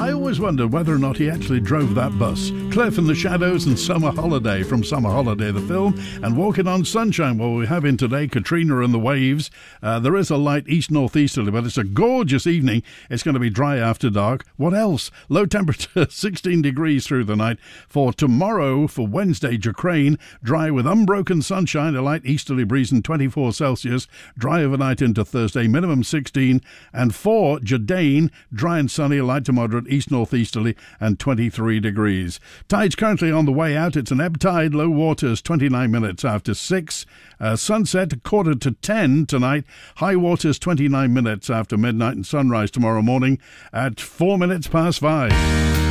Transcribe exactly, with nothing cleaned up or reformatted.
I always wondered whether or not he actually drove that bus. Cliff in the Shadows and Summer Holiday from Summer Holiday, the film, and Walking on Sunshine. Well, we have in today Katrina and the Waves. Uh, there is a light east-northeasterly, but it's a gorgeous evening. It's going to be dry after dark. What else? Low temperature, sixteen degrees through the night. For tomorrow, for Wednesday, Jacrane, dry with unbroken sunshine, a light easterly breeze and twenty-four Celsius. Dry overnight into Thursday, minimum sixteen. And for Jadane, dry and sunny, a light to moderate east-northeasterly and twenty-three degrees. Tide's currently on the way out. It's an ebb tide. Low waters twenty-nine minutes after six. Uh, sunset quarter to ten tonight. High waters twenty-nine minutes after midnight, and sunrise tomorrow morning at four minutes past five.